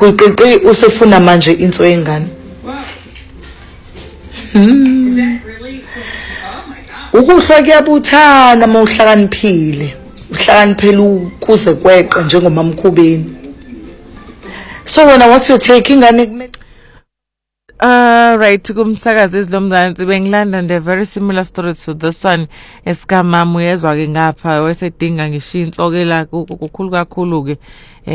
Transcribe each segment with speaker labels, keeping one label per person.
Speaker 1: kuqiqi usefuna manje into yengane.
Speaker 2: Is that really? Oh my God.
Speaker 1: Ukuhlwa kuyabuthana mawuhlakaniphile. Uhlakaniphela ukuze kweqe njengomamkhubeni. So what's your take ingane?
Speaker 3: Right, kumsakazi izilomzansi bengilanda nje very similar story to this one esikamamu yezwa ke ngapha wesedinga ngishiya insokela kukhulu kakhulu ke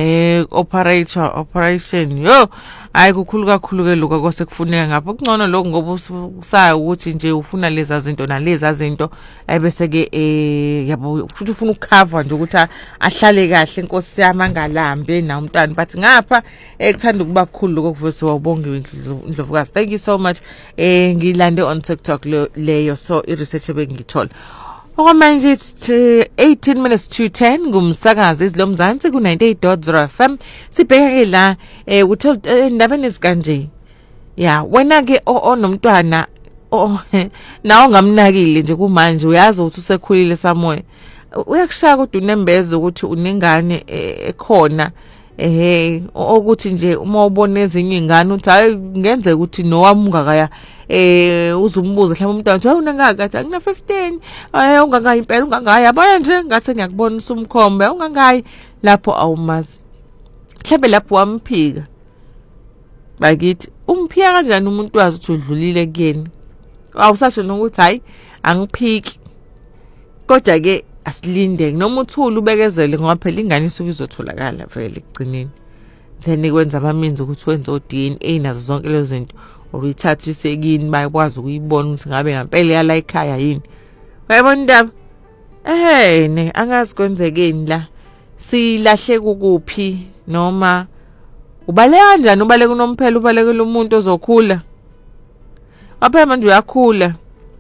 Speaker 3: operation yo hayi kukhulu kakhulu ke lokho kose kufuneka ngapha kungcono lokho ngoba usayo ukuthi nje ufuna leza zinto naleza zinto ebese ke yabo futhi ufuna ukucover nje ukuthi ahlale kahle inkosi yami angalambe na umntwana but ngapha ekuthanda ukuba kukhulu lokho kuvese wabongiwe Ndlovukazi. Thank you so much. Ngilande on TikTok leyo so i-research ebengithola. Okwamanje it's 18 minutes to 10 ngumsakazi izilomzansi ku 98.0 FM. Sibheke la ukuthi indabeni esikanje. Yeah, wena ke onomntwana nawo ongamnakile nje kumanje uyazi ukuthi usekhulile samoya. Uyakushaya kodwa unembeza ukuthi unengane ekhona ukuthi nje uma ubona ezinye ingane uthi hayi ngenzeka ukuthi nowami ungakaya uzumbuza mhlawumbe umntwana uthi unangaka athi ngina 15 ungakayi impela ungakayi yabona nje ngathi ngiyakubona usumkhombe ungakayi lapho awumazi mhlawumbe lapho wamphika bakithi umphika kanjani umuntu wazi ukuthi udlulile kuyena awusasho nokuthi hayi angiphiki kodwa ke asilinde noma uthula ubekezele ngoba phela ingane isuke izotholakala vele ekugcineni then ikwenza amaminzi ukuthi wenze o-DNA nazo zonke lezo zinto uyithatha isekini bayakwazi ukuyibona ukuthi ngabe ngempela yala ekhaya yini wayibona indaba ne angazi kwenzekeni la silahle kuphi noma ubaleka kanjani ubaleka unomphela ubalekela umuntu ozokhula apha manje uyakhula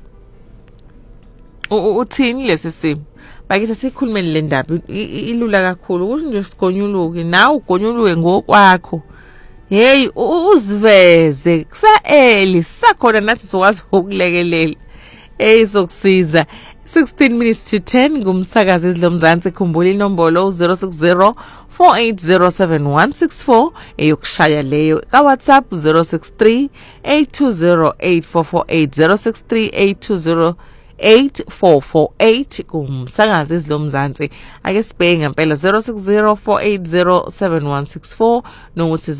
Speaker 3: uthini lesi simo bakithi sikhulumeni le ndaba ilula kakhulu ukuthi nje sigonyuluke nawe ugonyuluke ngokwakho hey uziveze kusaeli sakhona nathi sokwazi ukulekelela sokusiza 16 minutes to 10 ngumsakazi izilomzansi khumbula inombolo 060 4807164 eyokushaya leyo ka WhatsApp 063 820 8448 063 820 kumsakazi izilomzansi ake sibheke ngempela 060 4807164 nokuthi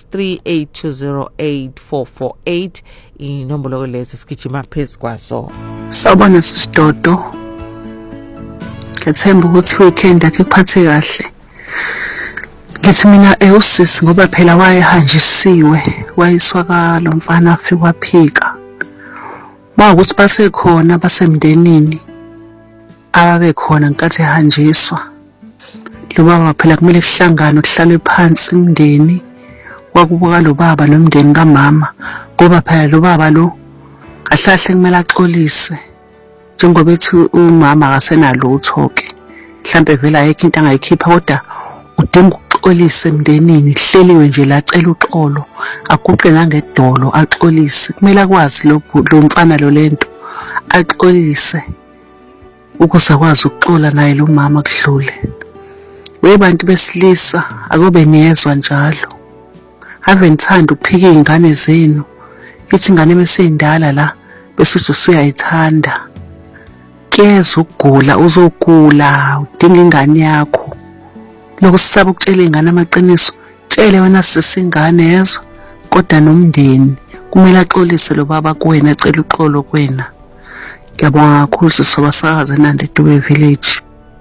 Speaker 3: 063820844 inombolo lezi sigijima phezulu kwazo.
Speaker 4: Sawubona sisidodo. Ngethemba ukuthi weekend akhe kuphathe kahle. Ngithi mina usisi ngoba phela wayehanjisiwe wayiswa lo mfana afika waphika. Ukuthi basekhona basemndenini ababe khona nkathi ehanjiswa lo baba phela kumele kuhlangane kuhlalwe phansi imndeni wakubuka lo baba nomndeni kamama ngoba phela lo baba lo ahlahle kumele axolise njengoba ethi umama akasenalo uthoke mhlambe vela ayikho into angayikhipha kodwa udinga ukuxolisa emndenini kuhleliwe nje lacela uxolo aguqe nangedolo axolise kumele akwazi lo mfana lo lento axolise ukuze akwazi ukuxola naye lo mama kudlule webantu besilisa akobe niyezwa njalo ave nithanda ukuphika izingane zenu ithi ingane mesendala la bese uthi usuyayithanda keza ukugula uzogula udinga ingane yakho lokusaba ukutshela ingane amaqiniso tshele wena sisingane yezo kodwa nomndeni kumele axolise lo baba kuwena acela uxolo kuwena ngiyabonga kakhulu sisabasakaza nande Dube Village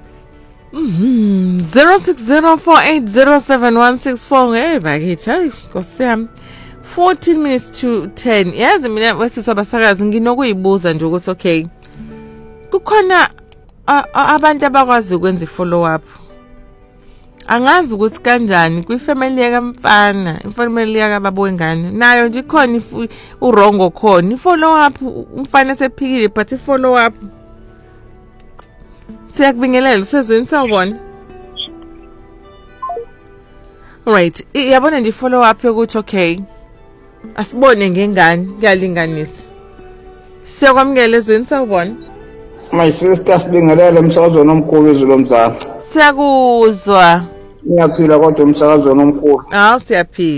Speaker 3: 0604807164 hey bakithi hayi Nkosi yami 14 minutes to 10 yazi mina wesisabasakazi nginokuyibuza nje ukuthi okay kukhona abantu abakwazi ukwenza i-follow up angazi ukuthi kanjani kwifamily yakamfana ifamily yakababa wengane nayo nje khona urongo khona i-follow up umfana sephikile but i-follow up siyakubingelela usezweni sawubona right yabona nje i-follow up yokuthi okay asibone ngengane kuyalinganisa siyakwamukela ezweni sawubona
Speaker 5: my sister sibingelela umsakazweni omkhulu izilomzansi
Speaker 3: siyakuzwa
Speaker 5: Ngiyaphila kodwa umsakazweni omkhulu
Speaker 3: siyaphila